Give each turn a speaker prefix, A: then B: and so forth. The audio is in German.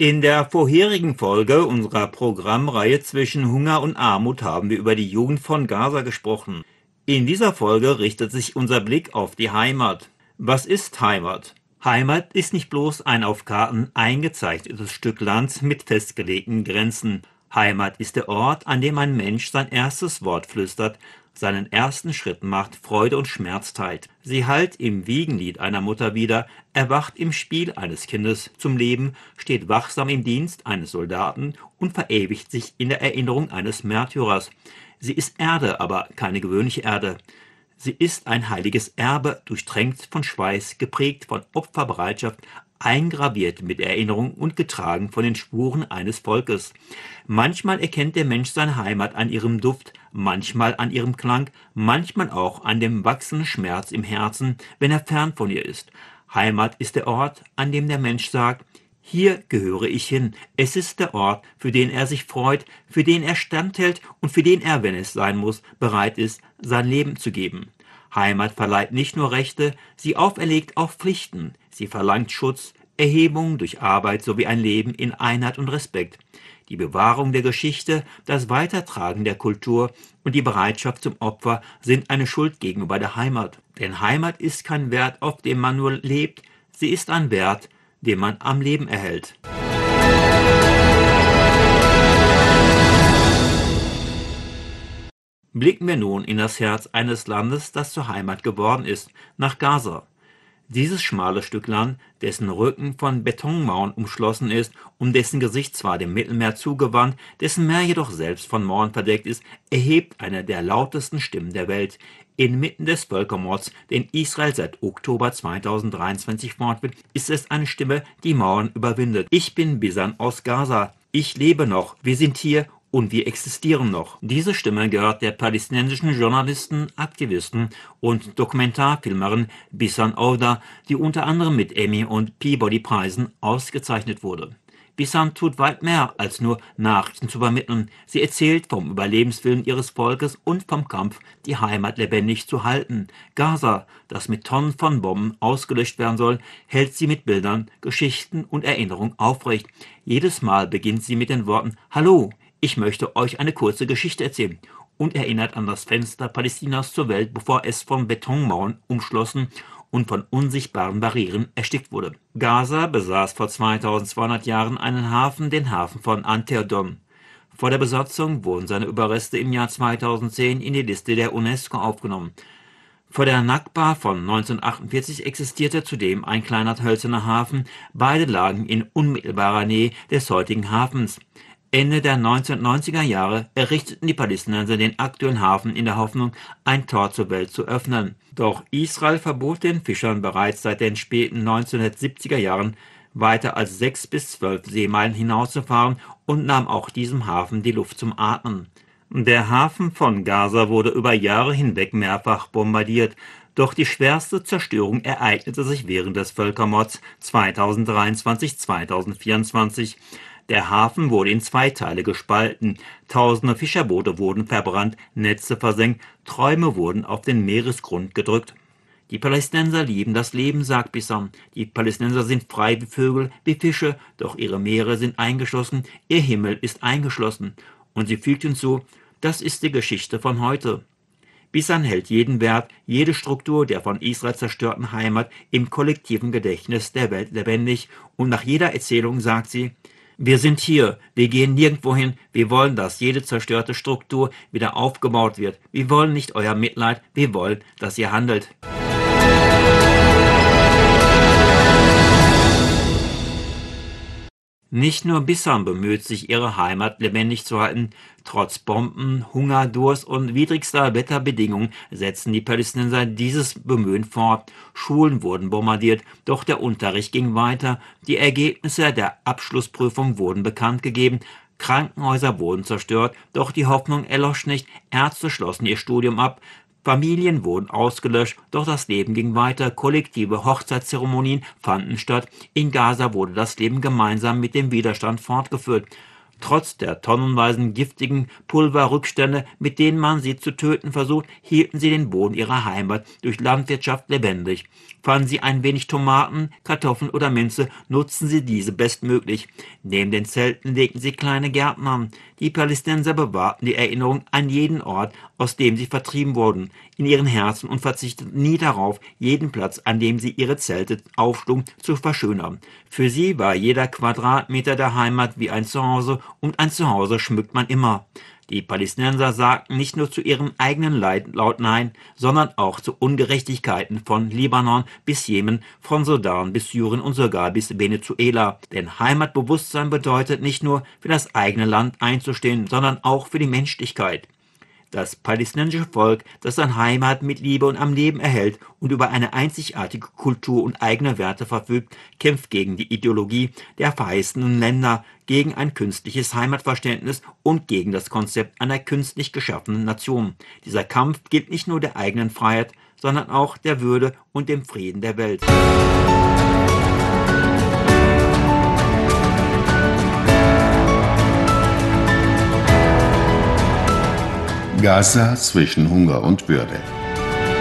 A: In der vorherigen Folge unserer Programmreihe zwischen Hunger und Armut haben wir über die Jugend von Gaza gesprochen. In dieser Folge richtet sich unser Blick auf die Heimat. Was ist Heimat? Heimat ist nicht bloß ein auf Karten eingezeichnetes Stück Land mit festgelegten Grenzen. Heimat ist der Ort, an dem ein Mensch sein erstes Wort flüstert, seinen ersten Schritt macht, Freude und Schmerz teilt. Sie hallt im Wiegenlied einer Mutter wieder, erwacht im Spiel eines Kindes zum Leben, steht wachsam im Dienst eines Soldaten und verewigt sich in der Erinnerung eines Märtyrers. Sie ist Erde, aber keine gewöhnliche Erde. Sie ist ein heiliges Erbe, durchtränkt von Schweiß, geprägt von Opferbereitschaft, eingraviert mit Erinnerung und getragen von den Spuren eines Volkes. Manchmal erkennt der Mensch seine Heimat an ihrem Duft, manchmal an ihrem Klang, manchmal auch an dem wachsenden Schmerz im Herzen, wenn er fern von ihr ist. Heimat ist der Ort, an dem der Mensch sagt: Hier gehöre ich hin. Es ist der Ort, für den er sich freut, für den er standhält und für den er, wenn es sein muss, bereit ist, sein Leben zu geben. Heimat verleiht nicht nur Rechte, sie auferlegt auch Pflichten. Sie verlangt Schutz, Erhebung durch Arbeit sowie ein Leben in Einheit und Respekt. Die Bewahrung der Geschichte, das Weitertragen der Kultur und die Bereitschaft zum Opfer sind eine Schuld gegenüber der Heimat. Denn Heimat ist kein Wert, auf dem man nur lebt, sie ist ein Wert, den man am Leben erhält. Blicken wir nun in das Herz eines Landes, das zur Heimat geworden ist, nach Gaza. Dieses schmale Stück Land, dessen Rücken von Betonmauern umschlossen ist und dessen Gesicht zwar dem Mittelmeer zugewandt, dessen Meer jedoch selbst von Mauern verdeckt ist, erhebt eine der lautesten Stimmen der Welt. Inmitten des Völkermords, den Israel seit Oktober 2023 fortführt, ist es eine Stimme, die Mauern überwindet. Ich bin Bisan aus Gaza. Ich lebe noch. Wir sind hier. Und wir existieren noch. Diese Stimme gehört der palästinensischen Journalistin, Aktivistin und Dokumentarfilmerin Bisan Ouda, die unter anderem mit Emmy- und Peabody-Preisen ausgezeichnet wurde. Bisan tut weit mehr, als nur Nachrichten zu übermitteln. Sie erzählt vom Überlebenswillen ihres Volkes und vom Kampf, die Heimat lebendig zu halten. Gaza, das mit Tonnen von Bomben ausgelöscht werden soll, hält sie mit Bildern, Geschichten und Erinnerungen aufrecht. Jedes Mal beginnt sie mit den Worten: Hallo, ich möchte euch eine kurze Geschichte erzählen, und erinnert an das Fenster Palästinas zur Welt, bevor es von Betonmauern umschlossen und von unsichtbaren Barrieren erstickt wurde. Gaza besaß vor 2200 Jahren einen Hafen, den Hafen von Anterdon. Vor der Besatzung wurden seine Überreste im Jahr 2010 in die Liste der UNESCO aufgenommen. Vor der Nakba von 1948 existierte zudem ein kleiner hölzerner Hafen. Beide lagen in unmittelbarer Nähe des heutigen Hafens. Ende der 1990er Jahre errichteten die Palästinenser den aktuellen Hafen in der Hoffnung, ein Tor zur Welt zu öffnen. Doch Israel verbot den Fischern bereits seit den späten 1970er Jahren, weiter als 6 bis 12 Seemeilen hinauszufahren und nahm auch diesem Hafen die Luft zum Atmen. Der Hafen von Gaza wurde über Jahre hinweg mehrfach bombardiert, doch die schwerste Zerstörung ereignete sich während des Völkermords 2023-2024. Der Hafen wurde in 2 Teile gespalten, tausende Fischerboote wurden verbrannt, Netze versenkt, Träume wurden auf den Meeresgrund gedrückt. Die Palästinenser lieben das Leben, sagt Bisan. Die Palästinenser sind frei wie Vögel, wie Fische, doch ihre Meere sind eingeschlossen, ihr Himmel ist eingeschlossen. Und sie fügt hinzu: Das ist die Geschichte von heute. Bisan hält jeden Wert, jede Struktur der von Israel zerstörten Heimat im kollektiven Gedächtnis der Welt lebendig, und nach jeder Erzählung sagt sie: Wir sind hier, wir gehen nirgendwo hin, wir wollen, dass jede zerstörte Struktur wieder aufgebaut wird. Wir wollen nicht euer Mitleid, wir wollen, dass ihr handelt. Nicht nur Bisan bemüht sich, ihre Heimat lebendig zu halten. Trotz Bomben, Hunger, Durst und widrigster Wetterbedingungen setzen die Palästinenser dieses Bemühen fort. Schulen wurden bombardiert, doch der Unterricht ging weiter. Die Ergebnisse der Abschlussprüfung wurden bekannt gegeben. Krankenhäuser wurden zerstört, doch die Hoffnung erlosch nicht. Ärzte schlossen ihr Studium ab. Familien wurden ausgelöscht, doch das Leben ging weiter. Kollektive Hochzeitszeremonien fanden statt. In Gaza wurde das Leben gemeinsam mit dem Widerstand fortgeführt. Trotz der tonnenweisen giftigen Pulverrückstände, mit denen man sie zu töten versucht, hielten sie den Boden ihrer Heimat durch Landwirtschaft lebendig. Fanden sie ein wenig Tomaten, Kartoffeln oder Minze, nutzten sie diese bestmöglich. Neben den Zelten legten sie kleine Gärten an. Die Palästinenser bewahrten die Erinnerung an jeden Ort, aus dem sie vertrieben wurden, in ihren Herzen und verzichteten nie darauf, jeden Platz, an dem sie ihre Zelte aufschlugen, zu verschönern. Für sie war jeder Quadratmeter der Heimat wie ein Zuhause, und ein Zuhause schmückt man immer. Die Palästinenser sagten nicht nur zu ihrem eigenen Leid laut Nein, sondern auch zu Ungerechtigkeiten von Libanon bis Jemen, von Sudan bis Syrien und sogar bis Venezuela. Denn Heimatbewusstsein bedeutet nicht nur für das eigene Land einzustehen, sondern auch für die Menschlichkeit. Das palästinensische Volk, das seine Heimat mit Liebe und am Leben erhält und über eine einzigartige Kultur und eigene Werte verfügt, kämpft gegen die Ideologie der verheißenen Länder, gegen ein künstliches Heimatverständnis und gegen das Konzept einer künstlich geschaffenen Nation. Dieser Kampf gilt nicht nur der eigenen Freiheit, sondern auch der Würde und dem Frieden der Welt.
B: Gaza zwischen Hunger und Würde.